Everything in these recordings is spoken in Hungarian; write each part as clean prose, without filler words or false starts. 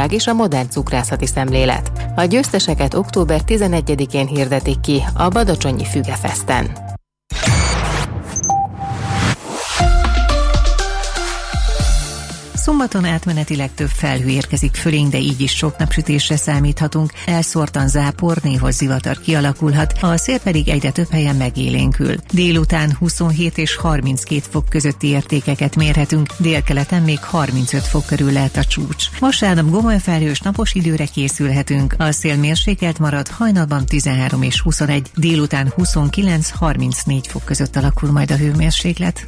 világ és a modern cukrászati szemlélet. A győzteseket október 11-én hirdetik ki a Badacsonyi Fügefesten. Szombaton átmenetileg több felhő érkezik fölénk, de így is sok napsütésre számíthatunk. Elszórtan zápor, néhol zivatar kialakulhat, a szél pedig egyre több helyen megélénkül. Délután 27 és 32 fok közötti értékeket mérhetünk, délkeleten még 35 fok körül lehet a csúcs. Vasárnap gomoly felhős napos időre készülhetünk, a szél mérsékelt marad, hajnalban 13 és 21, délután 29-34 fok között alakul majd a hőmérséklet.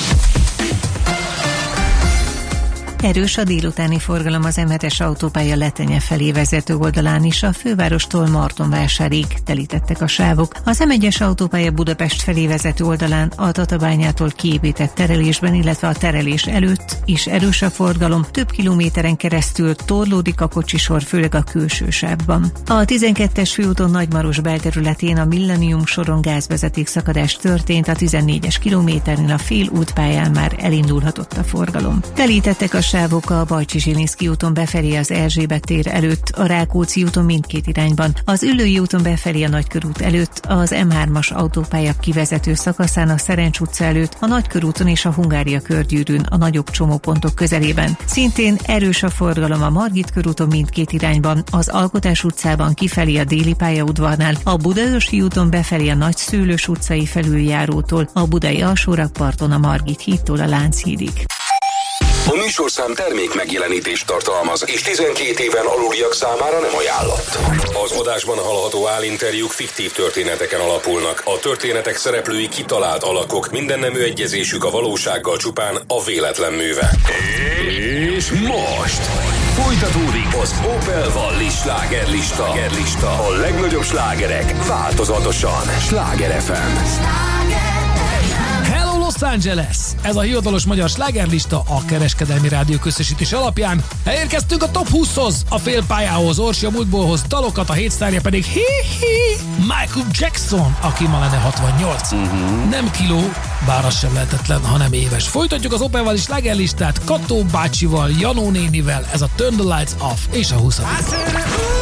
Erős a délutáni forgalom az M7-es autópálya Letenye felé vezető oldalán is, a fővárostól Martonvásárig telítettek a sávok. Az M1-es autópálya Budapest felé vezető oldalán a Tatabányától kiépített terelésben, illetve a terelés előtt is erős a forgalom, több kilométeren keresztül torlódik a kocsisor, főleg a külső sávban. A 12-es főúton Nagymaros belterületén a Millennium soron gázvezeték szakadás történt, a 14-es kilométernél a fél útpályán már elindulhatott a forgalom. Telítettek a sávok a Bajcsy-Zsilinszky úton befelé az Erzsébet tér előtt, a Rákóczi úton mindkét irányban, az Üllői úton befelé a Nagykörút előtt, az M3-as autópálya kivezető szakaszán a Szerencs utca előtt, a Nagykörúton és a Hungária körgyűrűn a nagyobb csomópontok közelében. Szintén erős a forgalom a Margit körúton mindkét irányban, az Alkotás utcában kifelé a Déli pályaudvarnál, a Budaörsi úton befelé a Nagyszőlős utcai felüljárótól, a Budai alsórakparton a Margit hídtól a Lánchídig. A műsorszám termék megjelenítést tartalmaz, és 12 éven aluliak számára nem ajánlott. Az adásban hallható állinterjúk fiktív történeteken alapulnak. A történetek szereplői kitalált alakok, mindennemű egyezésük a valósággal csupán a véletlen műve. És most folytatódik az Opel Vallis slágerlista. A legnagyobb slágerek változatosan. Sláger FM. Hello Los Angeles! Ez a hivatalos magyar slágerlista a Kereskedelmi Rádió közösítés alapján. Elérkeztünk a top 20-hoz, a félpályához, Orsi a múltból hoz dalokat, a hétsztárja pedig Michael Jackson, aki ma lenne 68. Nem kiló, bár az sem lehetetlen, hanem éves. Folytatjuk az Opel Vallis slágerlistát Kató bácsival, Janó nénivel, ez a Turn the Lights Off és a 20.